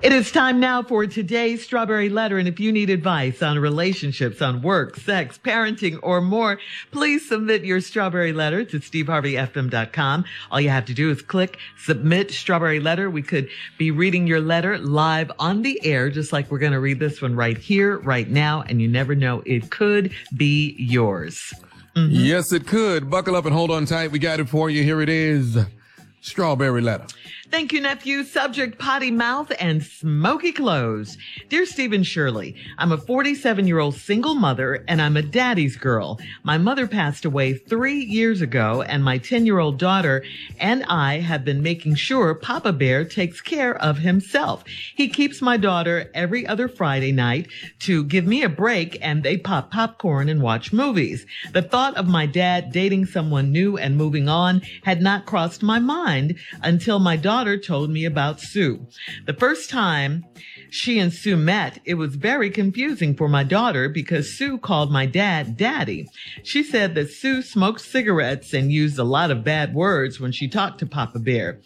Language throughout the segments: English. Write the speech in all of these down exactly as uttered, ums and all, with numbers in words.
It is time now for today's Strawberry Letter. And if you need advice on relationships, on work, sex, parenting, or more, please submit your Strawberry Letter to steve harvey f m dot com. All you have to do is click Submit Strawberry Letter. We could be reading your letter live on the air, just like we're going to read this one right here, right now. And you never know, it could be yours. Mm-hmm. Yes, it could. Buckle up and hold on tight. We got it for you. Here it is. Strawberry Letter. Thank you, nephew. Subject, potty mouth and smoky clothes. Dear Stephen Shirley, I'm a forty-seven-year-old single mother, and I'm a daddy's girl. My mother passed away three years ago, and my ten-year-old daughter and I have been making sure Papa Bear takes care of himself. He keeps my daughter every other Friday night to give me a break, and they pop popcorn and watch movies. The thought of my dad dating someone new and moving on had not crossed my mind until my daughter told me about Sue. The first time she and Sue met, it was very confusing for my daughter because Sue called my dad Daddy. She said that Sue smoked cigarettes and used a lot of bad words when she talked to Papa Bear.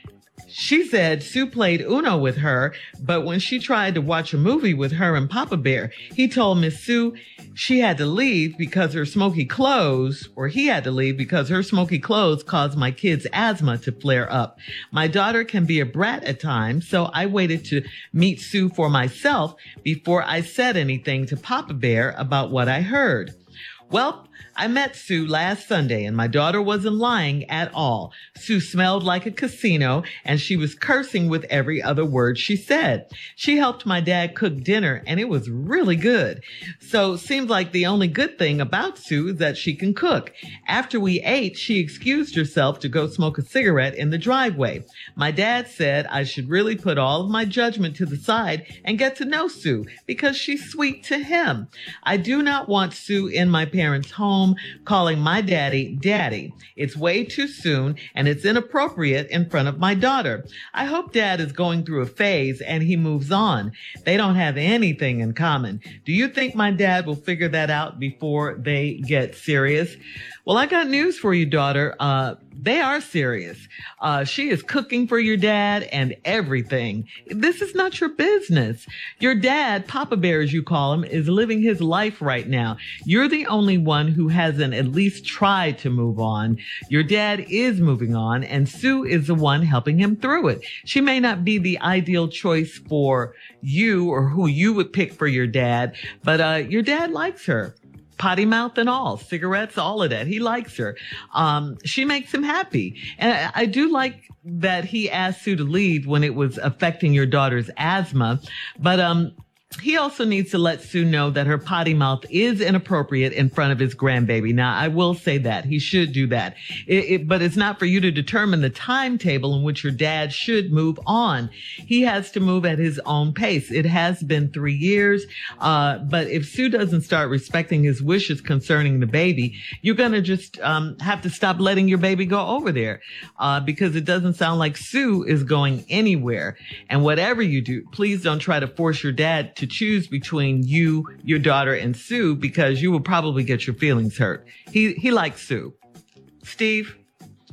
She said Sue played Uno with her, but when she tried to watch a movie with her and Papa Bear, he told Miss Sue she had to leave because her smoky clothes, or he had to leave because her smoky clothes caused my kids' asthma to flare up. My daughter can be a brat at times, so I waited to meet Sue for myself before I said anything to Papa Bear about what I heard. Well, I met Sue last Sunday, and my daughter wasn't lying at all. Sue smelled like a casino, and she was cursing with every other word she said. She helped my dad cook dinner, and it was really good. So seems like the only good thing about Sue is that she can cook. After we ate, she excused herself to go smoke a cigarette in the driveway. My dad said I should really put all of my judgment to the side and get to know Sue because she's sweet to him. I do not want Sue in my parents' home calling my daddy daddy. It's way too soon and it's inappropriate in front of my daughter. I hope dad is going through a phase and he moves on. They don't have anything in common. Do you think my dad will figure that out before they get serious? Well, I got news for you, daughter. Uh, they are serious. Uh, she is cooking for your dad and everything. This is not your business. Your dad, Papa Bear, as you call him, is living his life right now. You're the only one who hasn't at least tried to move on. Your dad is moving on, and Sue is the one helping him through it. She may not be the ideal choice for you or who you would pick for your dad, but uh, your dad likes her. Potty mouth and all, cigarettes, all of that. He likes her. Um, she makes him happy. And I, I do like that he asked Sue to leave when it was affecting your daughter's asthma. But, um, he also needs to let Sue know that her potty mouth is inappropriate in front of his grandbaby. Now, I will say that. He should do that. It, it, but it's not for you to determine the timetable in which your dad should move on. He has to move at his own pace. It has been three years. Uh, but if Sue doesn't start respecting his wishes concerning the baby, you're going to just um, have to stop letting your baby go over there uh, because it doesn't sound like Sue is going anywhere. And whatever you do, please don't try to force your dad to to choose between you, your daughter, and Sue because you will probably get your feelings hurt. He he likes Sue. Steve?